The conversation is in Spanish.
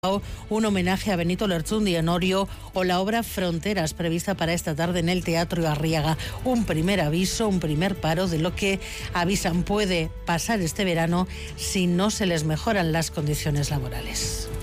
un homenaje a Benito Lertxundi en Orio o la obra Fronteras prevista para esta tarde en el Teatro Arriaga. Un primer aviso, un primer paro de lo que avisan puede pasar este verano si no se les mejoran las condiciones laborales.